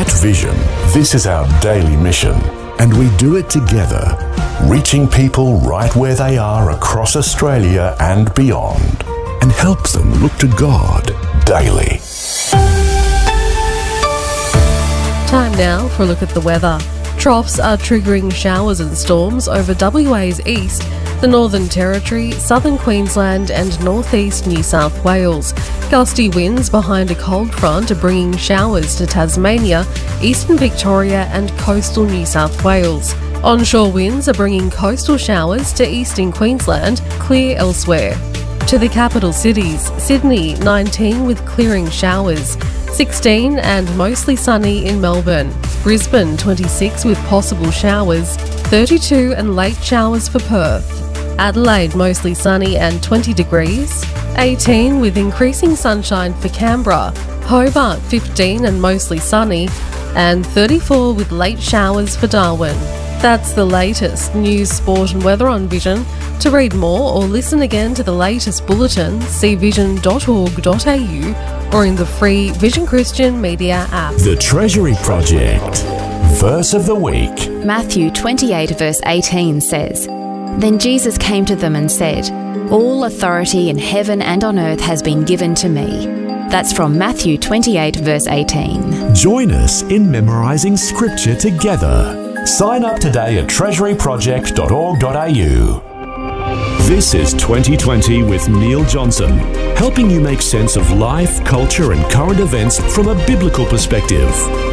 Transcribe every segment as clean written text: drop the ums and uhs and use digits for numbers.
At Vision, this is our daily mission, and we do it together, reaching people right where they are across Australia and beyond, and help them look to God daily. Time now for a look at the weather. Troughs are triggering showers and storms over WA's east, the Northern Territory, Southern Queensland and northeast New South Wales. Gusty winds behind a cold front are bringing showers to Tasmania, eastern Victoria and coastal New South Wales. Onshore winds are bringing coastal showers to eastern Queensland, clear elsewhere. To the capital cities, Sydney 19 with clearing showers, 16 and mostly sunny in Melbourne, Brisbane 26 with possible showers, 32 and late showers for Perth, Adelaide mostly sunny and 20 degrees, 18 with increasing sunshine for Canberra, Hobart 15 and mostly sunny, and 34 with late showers for Darwin. That's the latest news, sport and weather on Vision. To read more or listen again to the latest bulletin, see vision.org.au or in the free Vision Christian Media app. The Treasury Project. Verse of the week. Matthew 28 verse 18 says, "Then Jesus came to them and said, 'All authority in heaven and on earth has been given to me.'" That's from Matthew 28 verse 18. Join us in memorising scripture together. Sign up today at treasuryproject.org.au. This is 2020 with Neil Johnson, helping you make sense of life, culture and current events from a biblical perspective.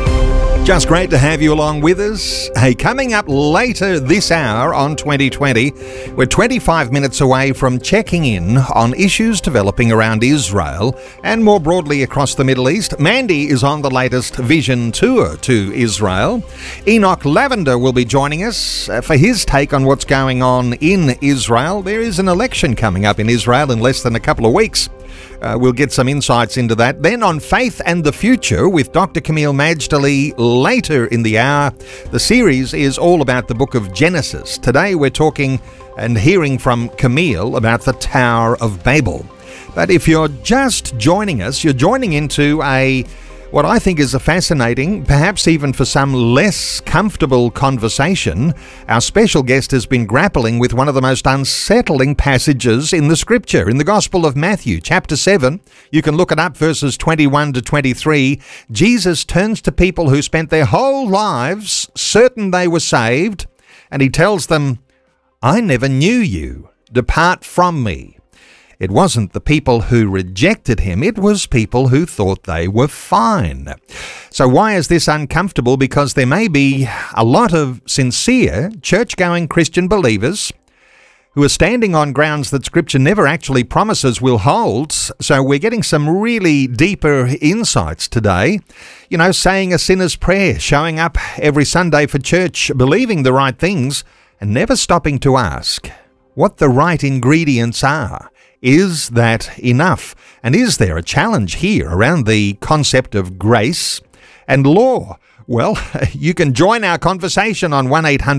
Just great to have you along with us. Hey, coming up later this hour on 2020, we're 25 minutes away from checking in on issues developing around Israel and more broadly across the Middle East. Mandy is on the latest Vision tour to Israel. Enoch Lavender will be joining us for his take on what's going on in Israel. There is an election coming up in Israel in less than a couple of weeks. We'll get some insights into that. Then on Faith and the Future with Dr. Camille Majdali later in the hour. The series is all about the book of Genesis. Today we're talking and hearing from Camille about the Tower of Babel. But if you're just joining us, you're joining into what I think is a fascinating, perhaps even for some less comfortable conversation. Our special guest has been grappling with one of the most unsettling passages in the Scripture, in the Gospel of Matthew, chapter 7. You can look it up, verses 21 to 23. Jesus turns to people who spent their whole lives certain they were saved, and he tells them, "I never knew you. Depart from me." It wasn't the people who rejected him, it was people who thought they were fine. So why is this uncomfortable? Because there may be a lot of sincere, church-going Christian believers who are standing on grounds that Scripture never actually promises will hold. So we're getting some really deeper insights today. You know, saying a sinner's prayer, showing up every Sunday for church, believing the right things, and never stopping to ask what the right ingredients are. Is that enough? And is there a challenge here around the concept of grace and law? Well, you can join our conversation on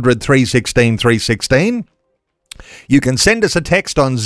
1-800-316-316. You can send us a text on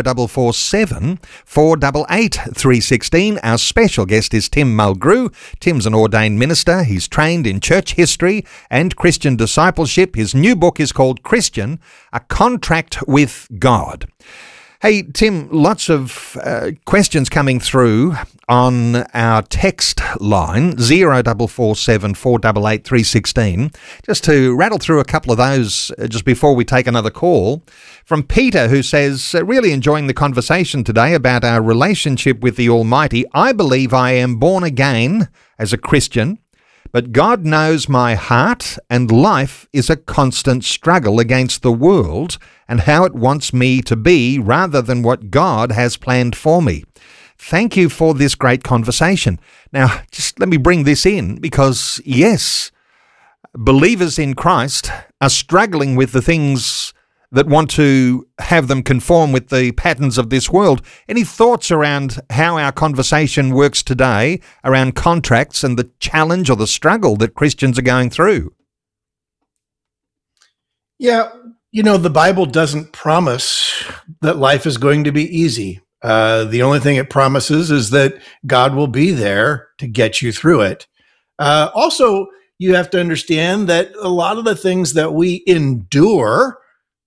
0447 488 316. Our special guest is Tim Mulgrew. Tim's an ordained minister. He's trained in church history and Christian discipleship. His new book is called Christian, A Contract with God. Hey, Tim, lots of questions coming through on our text line, 0447 488 316. Just to rattle through a couple of those just before we take another call. From Peter, who says, really enjoying the conversation today about our relationship with the Almighty. I believe I am born again as a Christian, but God knows my heart and life is a constant struggle against the world and how it wants me to be rather than what God has planned for me. Thank you for this great conversation. Now, just let me bring this in because, yes, believers in Christ are struggling with the things that want to have them conform with the patterns of this world. Any thoughts around how our conversation works today around contracts and the challenge or the struggle that Christians are going through? Yeah, you know, the Bible doesn't promise that life is going to be easy. The only thing it promises is that God will be there to get you through it. Also, you have to understand that a lot of the things that we endure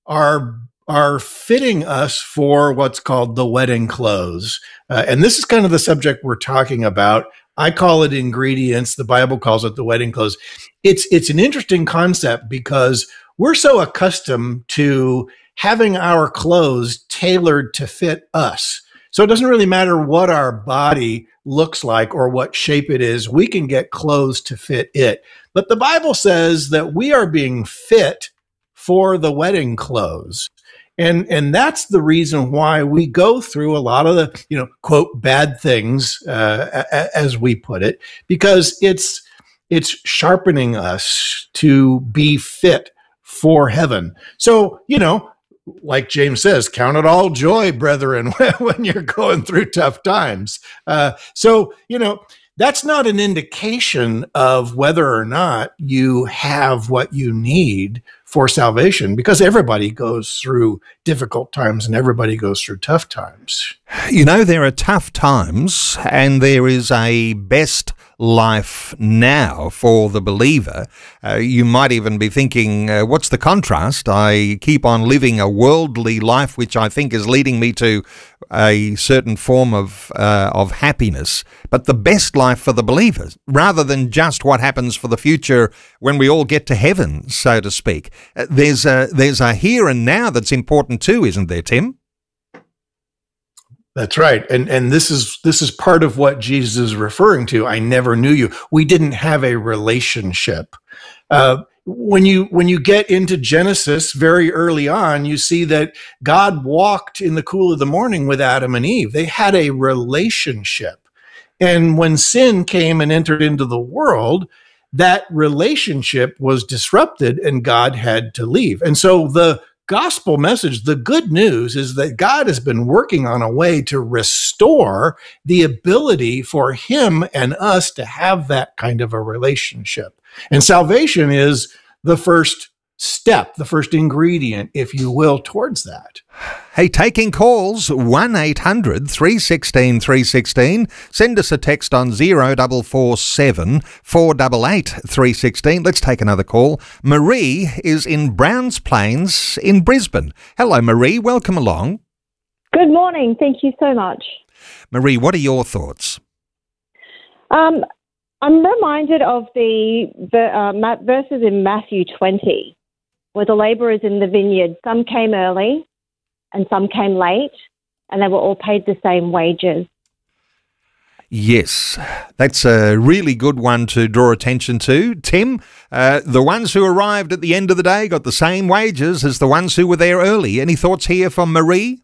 are fitting us for what's called the wedding clothes. And this is kind of the subject we're talking about. I call it ingredients. The Bible calls it the wedding clothes. It's an interesting concept because we're so accustomed to having our clothes tailored to fit us. So it doesn't really matter what our body looks like or what shape it is. We can get clothes to fit it. But the Bible says that we are being fit for the wedding clothes. And that's the reason why we go through a lot of the, quote, bad things, as we put it, because it's sharpening us to be fit for heaven. So, like James says, count it all joy, brethren, when you're going through tough times. So, that's not an indication of whether or not you have what you need for salvation, because everybody goes through difficult times and everybody goes through tough times. There are tough times and there is a best life now for the believer. You might even be thinking, what's the contrast? I keep on living a worldly life, which I think is leading me to a certain form of happiness, but the best life for the believers, rather than just what happens for the future when we all get to heaven, so to speak. There's a here and now that's important too, isn't there, Tim? That's right. And this is part of what Jesus is referring to. I never knew you. We didn't have a relationship. When you get into Genesis very early on, you see that God walked in the cool of the morning with Adam and Eve. They had a relationship. And when sin came and entered into the world, that relationship was disrupted and God had to leave. And so the gospel message, the good news, is that God has been working on a way to restore the ability for him and us to have that kind of a relationship. And salvation is the first step, the first ingredient, if you will, towards that. Hey, taking calls, 1-800-316 316. Send us a text on 0447 488 316. Let's take another call. Marie is in Browns Plains in Brisbane. Hello, Marie. Welcome along. Good morning. Thank you so much. Marie, what are your thoughts? I'm reminded of the verses in Matthew 20, where the labourers in the vineyard, some came early and some came late, and they were all paid the same wages. Yes, that's a really good one to draw attention to. Tim, the ones who arrived at the end of the day got the same wages as the ones who were there early. Any thoughts here from Marie?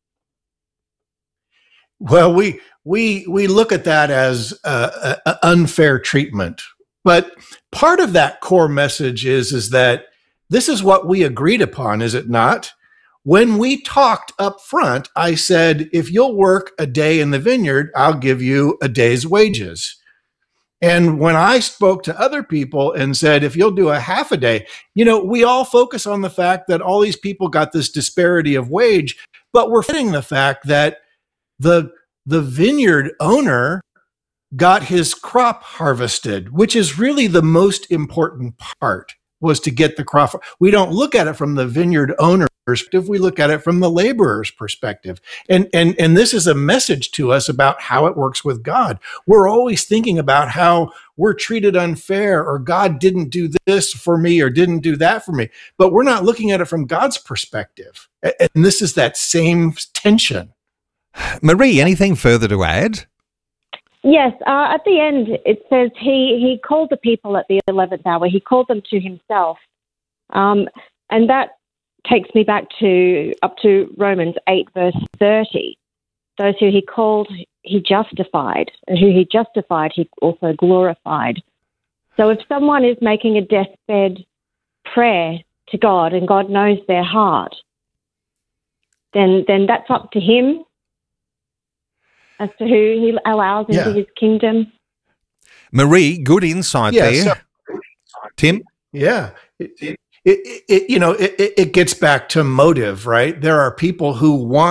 Well, we look at that as unfair treatment, but part of that core message is that this is what we agreed upon, is it not? When we talked up front, I said, if you'll work a day in the vineyard, I'll give you a day's wages. And when I spoke to other people and said, if you'll do a half a day, we all focus on the fact that all these people got this disparity of wage, but we're forgetting the fact that the vineyard owner got his crop harvested, which is really the most important part, was to get the crop. We don't look at it from the vineyard owner's perspective. We look at it from the laborer's perspective. And this is a message to us about how it works with God. We're always thinking about how we're treated unfair, or God didn't do this for me or didn't do that for me. But we're not looking at it from God's perspective. And this is that same tension. Marie, anything further to add? Yes, at the end it says he called the people at the 11th hour. He called them to himself. And that takes me back up to Romans 8, verse 30. Those who he called, he justified. And who he justified, he also glorified. So if someone is making a deathbed prayer to God and God knows their heart, then that's up to him as to who he allows into his kingdom. Marie, good insight there. Tim? Yeah. It gets back to motive, right? There are people who want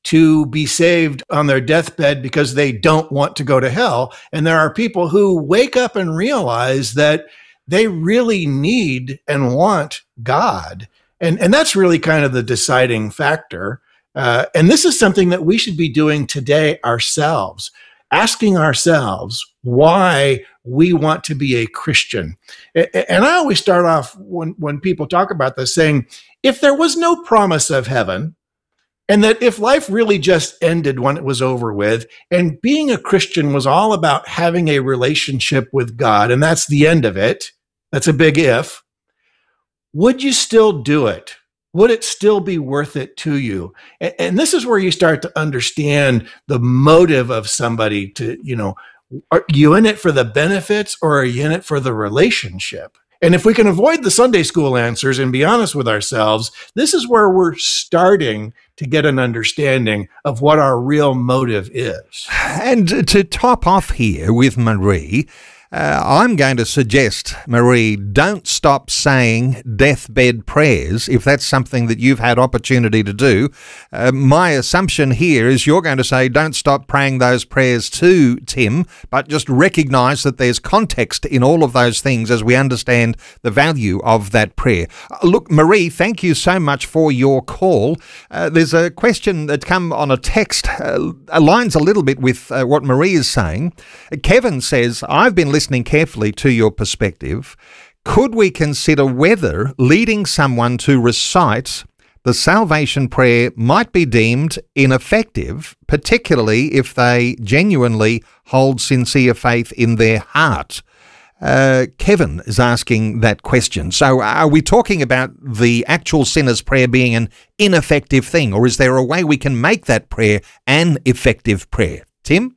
to be saved on their deathbed because they don't want to go to hell. And there are people who wake up and realize that they really need and want God. And that's really kind of the deciding factor. And this is something that we should be doing today ourselves, asking ourselves why we want to be a Christian. And I always start off when people talk about this saying, if there was no promise of heaven, and that if life really just ended when it was over with, and being a Christian was all about having a relationship with God, and that's the end of it, that's a big if, would you still do it? Would it still be worth it to you? And this is where you start to understand the motive of somebody to, are you in it for the benefits or are you in it for the relationship? And if we can avoid the Sunday school answers and be honest with ourselves, this is where we're starting to get an understanding of what our real motive is. And to top off here with Marie, I'm going to suggest, Marie, don't stop saying deathbed prayers if that's something that you've had opportunity to do. My assumption here is you're going to say don't stop praying those prayers to Tim, but just recognise that there's context in all of those things as we understand the value of that prayer. Look, Marie, thank you so much for your call. There's a question that come on a text, aligns a little bit with what Marie is saying. Kevin says, I've been listening carefully to your perspective. Could we consider whether leading someone to recite the salvation prayer might be deemed ineffective, particularly if they genuinely hold sincere faith in their heart? Kevin is asking that question. So are we talking about the actual sinner's prayer being an ineffective thing, or is there a way we can make that prayer an effective prayer? Tim?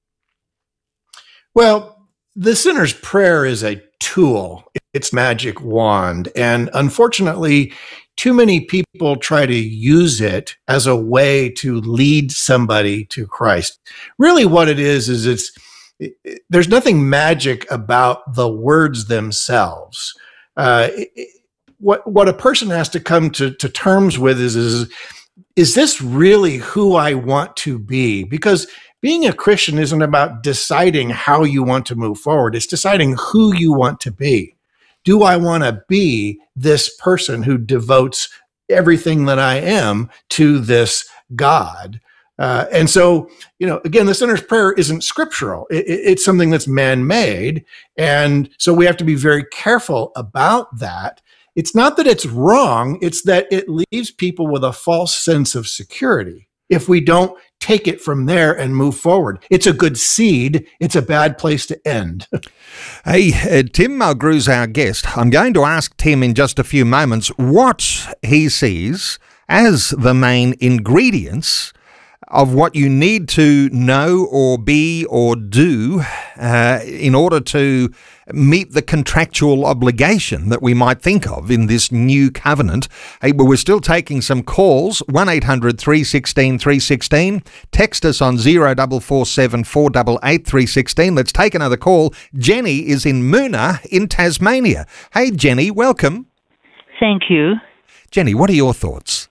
Well, the sinner's prayer is a tool. It's magic wand. And unfortunately, too many people try to use it as a way to lead somebody to Christ. Really what it is there's nothing magic about the words themselves. What a person has to come to terms with is this really who I want to be? Because being a Christian isn't about deciding how you want to move forward. It's deciding who you want to be. Do I want to be this person who devotes everything that I am to this God? And so, again, the sinner's prayer isn't scriptural. It's something that's man-made. And so we have to be very careful about that. It's not that it's wrong. It's that it leaves people with a false sense of security if we don't take it from there and move forward. It's a good seed. It's a bad place to end. Hey, Tim Mulgrew's our guest. I'm going to ask Tim in just a few moments what he sees as the main ingredients of what you need to know or be or do in order to meet the contractual obligation that we might think of in this new covenant. Hey, but we're still taking some calls, 1800 316 316. Text us on 0447 488 316. Let's take another call. Jenny is in Moona in Tasmania. Hey, Jenny, welcome. Thank you. Jenny, what are your thoughts?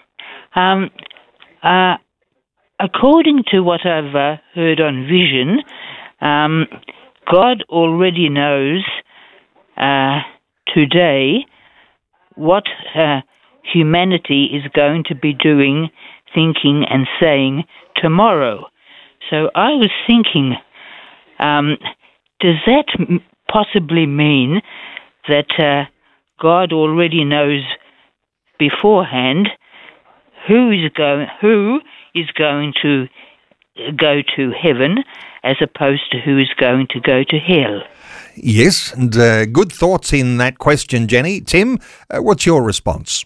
According to what I've heard on Vision, God already knows today what humanity is going to be doing, thinking and saying tomorrow. So I was thinking, does that possibly mean that God already knows beforehand who is going to go to heaven as opposed to who is going to go to hell? Yes, and good thoughts in that question, Jenny. Tim, what's your response?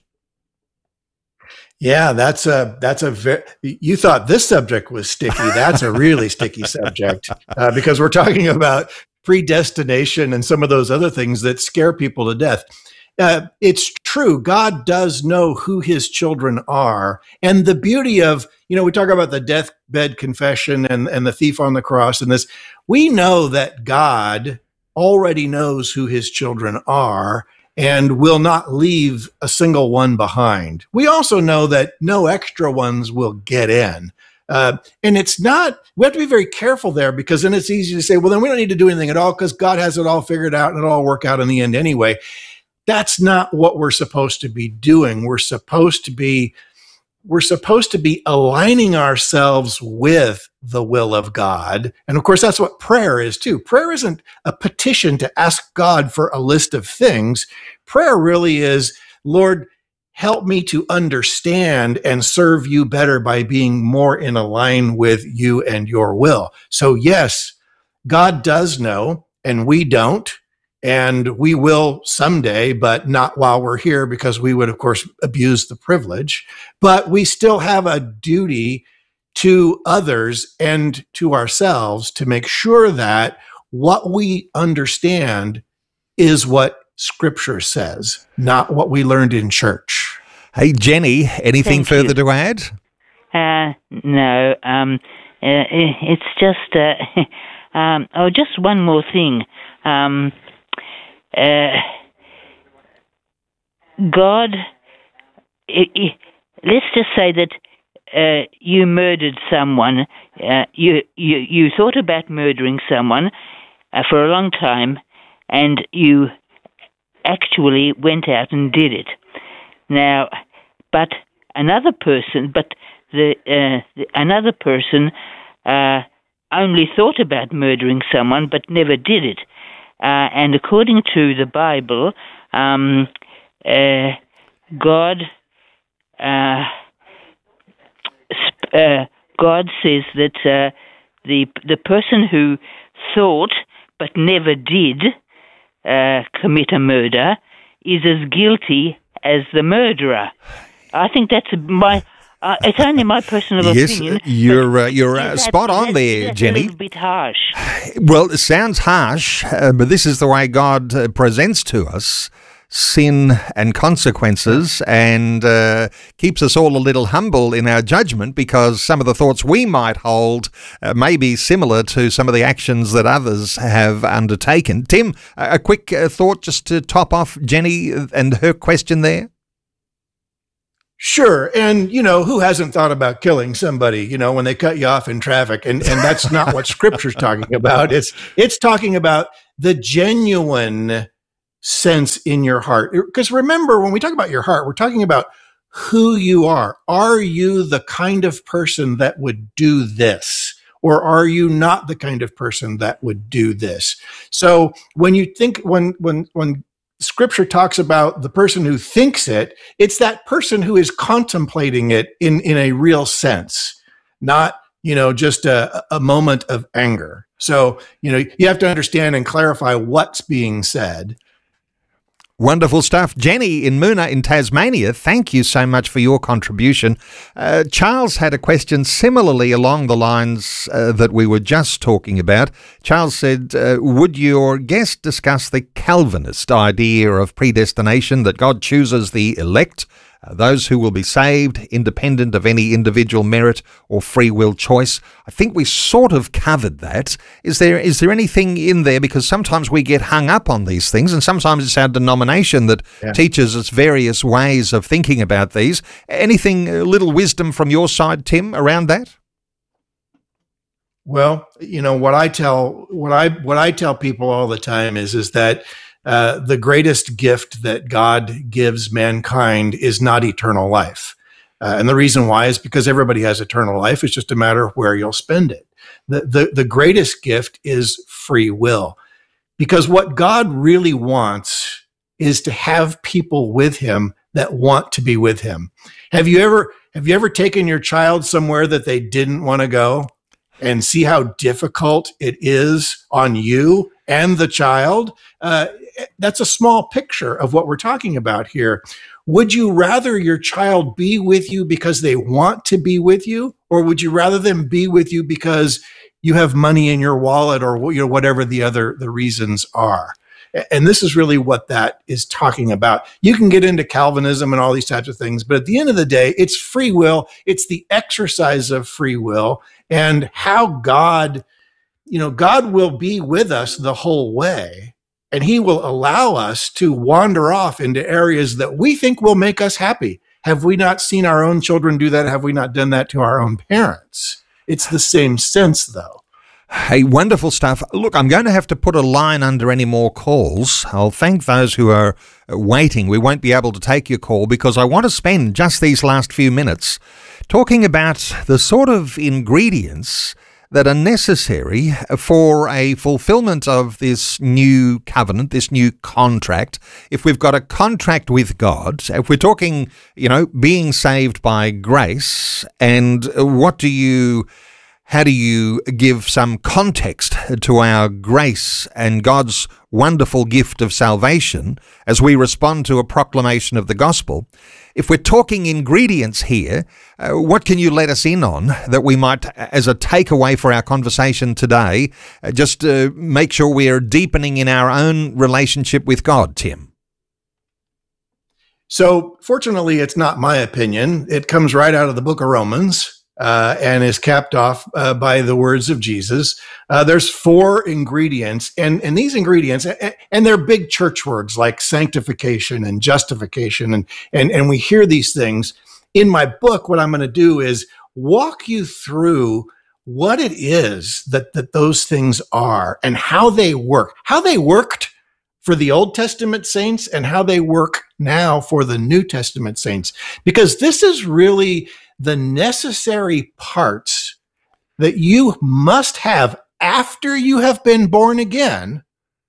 Yeah, that's a very, you thought this subject was sticky. That's a really sticky subject because we're talking about predestination and some of those other things that scare people to death. It's true. God does know who his children are. And the beauty of, we talk about the deathbed confession and the thief on the cross and this. We know that God already knows who his children are and will not leave a single one behind. We also know that no extra ones will get in. And it's not, we have to be very careful there, because then it's easy to say, well, then we don't need to do anything at all because God has it all figured out and it'll all work out in the end anyway. That's not what we're supposed to be doing. We're supposed to be aligning ourselves with the will of God. And of course, that's what prayer is too. Prayer isn't a petition to ask God for a list of things. Prayer really is, Lord, help me to understand and serve you better by being more in line with you and your will. So yes, God does know, and we don't. And we will someday, but not while we're here, because we would, of course, abuse the privilege. But we still have a duty to others and to ourselves to make sure that what we understand is what Scripture says, not what we learned in church. Hey, Jenny, anything Thank further to add? No. It's just, just one more thing. God, let's just say that you murdered someone. You thought about murdering someone for a long time, and you actually went out and did it. Now, but another person, only thought about murdering someone, but never did it. And according to the Bible, God says that the person who thought but never did commit a murder is as guilty as the murderer. I think that's it's only my personal opinion. Yes, you're spot on there, Jenny. A little bit harsh. Well, it sounds harsh, but this is the way God presents to us sin and consequences, and keeps us all a little humble in our judgment, because some of the thoughts we might hold may be similar to some of the actions that others have undertaken. Tim, a quick thought just to top off Jenny and her question there? Sure. And, who hasn't thought about killing somebody, when they cut you off in traffic? And that's not what Scripture's talking about. It's talking about the genuine sense in your heart. Because remember, when we talk about your heart, we're talking about who you are. Are you the kind of person that would do this? Or are you not the kind of person that would do this? So when you think, when Scripture talks about the person who thinks it, it's that person who is contemplating it in a real sense, not, just a moment of anger. So, you have to understand and clarify what's being said. Wonderful stuff. Jenny in Moona in Tasmania, thank you so much for your contribution. Charles had a question similarly along the lines that we were just talking about. Charles said, would your guest discuss the Calvinist idea of predestination, that God chooses the elect, those who will be saved, independent of any individual merit or free will choice? I think we sort of covered that. Is there anything in there? Because sometimes we get hung up on these things, and sometimes it's our denomination that teaches us various ways of thinking about these. Anything, a little wisdom from your side, Tim, around that? Well, what I tell people all the time is that the greatest gift that God gives mankind is not eternal life. And the reason why is because everybody has eternal life. It's just a matter of where you'll spend it. The greatest gift is free will, because what God really wants is to have people with him that want to be with him. Have you ever taken your child somewhere that they didn't want to go, and see how difficult it is on you and the child? That's a small picture of what we're talking about here. Would you rather your child be with you because they want to be with you, or would you rather them be with you because you have money in your wallet, or whatever the reasons are? And this is really what that is talking about. You can get into Calvinism and all these types of things, but at the end of the day, it's free will. It's the exercise of free will, and how God will be with us the whole way. And he will allow us to wander off into areas that we think will make us happy. Have we not seen our own children do that? Have we not done that to our own parents? It's the same sense, though. Hey, wonderful stuff. Look, I'm going to have to put a line under any more calls. I'll thank those who are waiting. We won't be able to take your call because I want to spend just these last few minutes talking about the sort of ingredients that are necessary for a fulfillment of this new covenant, this new contract. If we've got a contract with God, if we're talking, being saved by grace, and how do you give some context to our grace and God's wonderful gift of salvation as we respond to a proclamation of the gospel? If we're talking ingredients here, what can you let us in on that we might, as a takeaway for our conversation today, just make sure we are deepening in our own relationship with God, Tim? So, fortunately, it's not my opinion. It comes right out of the book of Romans. And is capped off by the words of Jesus. There's 4 ingredients, and these ingredients, and they're big church words like sanctification and justification, and we hear these things. In my book, what I'm going to do is walk you through what it is that those things are and how they work, how they worked for the Old Testament saints and how they work now for the New Testament saints, because this is really the necessary parts that you must have after you have been born again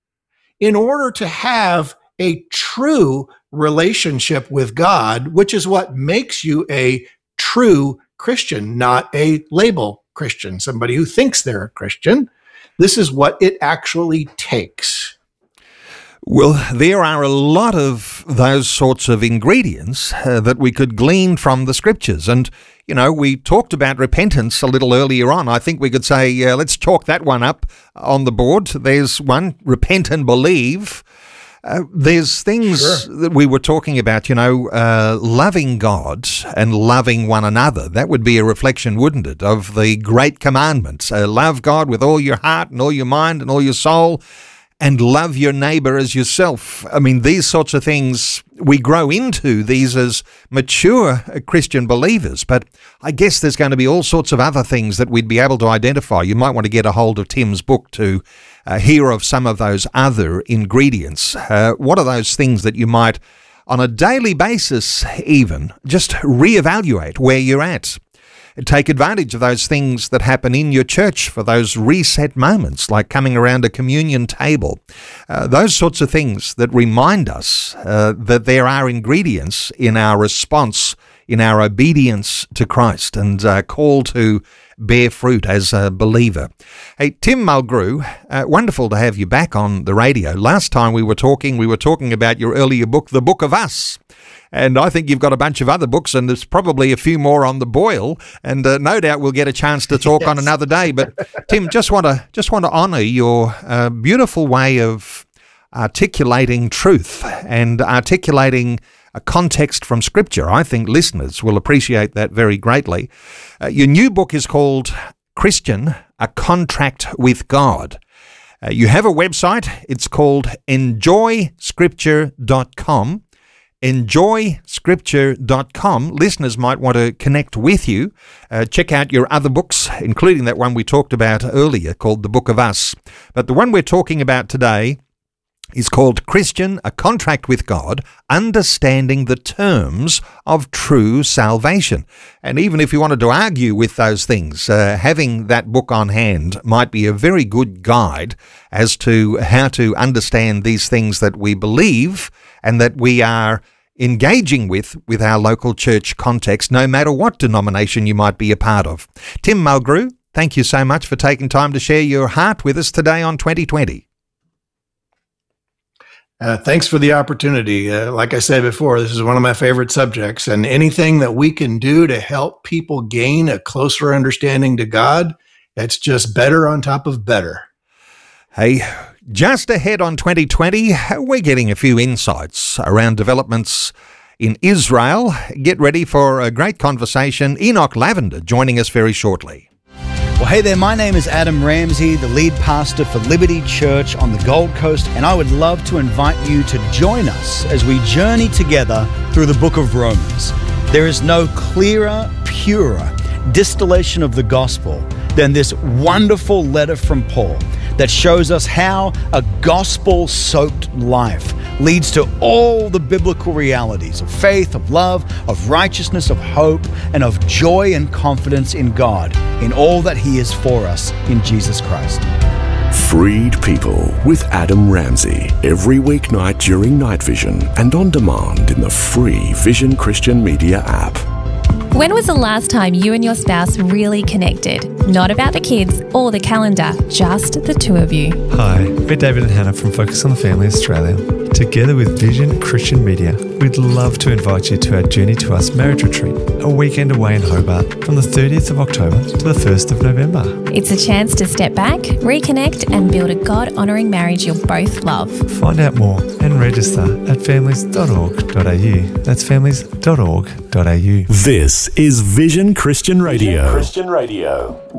in order to have a true relationship with God, which is what makes you a true Christian, not a label Christian, somebody who thinks they're a Christian. This is what it actually takes. Well, there are a lot of those sorts of ingredients that we could glean from the scriptures. And, we talked about repentance a little earlier on. I think we could say, let's chalk that one up on the board. There's one, repent and believe. There's things that we were talking about, loving God and loving one another. That would be a reflection, wouldn't it, of the great commandments. Love God with all your heart and all your mind and all your soul, and love your neighbour as yourself. I mean, these sorts of things, we grow into these as mature Christian believers, but I guess there's going to be all sorts of other things that we'd be able to identify. You might want to get a hold of Tim's book to hear of some of those other ingredients. What are those things that you might, on a daily basis even, just reevaluate where you're at? Take advantage of those things that happen in your church for those reset moments, like coming around a communion table. Those sorts of things that remind us that there are ingredients in our response, in our obedience to Christ, and call to bear fruit as a believer. Hey, Tim Mulgrew, wonderful to have you back on the radio. Last time we were talking about your earlier book, The Book of Us. And I think you've got a bunch of other books, and there's probably a few more on the boil. And no doubt we'll get a chance to talk on another day. But Tim, just want to honour your beautiful way of articulating truth and articulating a context from Scripture. I think listeners will appreciate that very greatly. Your new book is called Christian, A Contract with God. You have a website. It's called enjoyscripture.com. enjoyscripture.com. Listeners might want to connect with you. Check out your other books, including that one we talked about earlier called The Book of Us. But the one we're talking about today is called Christian, A Contract with God, Understanding the Terms of True Salvation. And even if you wanted to argue with those things, having that book on hand might be a very good guide as to how to understand these things that we believe and that we are engaging with our local church context, no matter what denomination you might be a part of. Tim Mulgrew, thank you so much for taking time to share your heart with us today on 2020. Thanks for the opportunity. Like I said before, this is one of my favorite subjects, and anything that we can do to help people gain a closer understanding to God, it's just better on top of better. Hey, just ahead on 2020, we're getting a few insights around developments in Israel. Get ready for a great conversation. Enoch Lavender joining us very shortly. Well, hey there, my name is Adam Ramsey, the lead pastor for Liberty Church on the Gold Coast, and I would love to invite you to join us as we journey together through the book of Romans. There is no clearer, purer, distillation of the gospel than this wonderful letter from Paul that shows us how a gospel-soaked life leads to all the biblical realities of faith, of love, of righteousness, of hope, and of joy and confidence in God, in all that He is for us in Jesus Christ. Freed People with Adam Ramsey, every weeknight during Night Vision and on demand in the free Vision Christian Media app. When was the last time you and your spouse really connected? Not about the kids or the calendar, just the two of you. Hi, we're David and Hannah from Focus on the Family Australia. Together with Vision Christian Media, we'd love to invite you to our Journey to Us marriage retreat, a weekend away in Hobart from the 30th of October to the 1st of November. It's a chance to step back, reconnect and build a God-honouring marriage you'll both love. Find out more and register at families.org.au. That's families.org.au. This is Vision Christian Radio. Vision Christian Radio.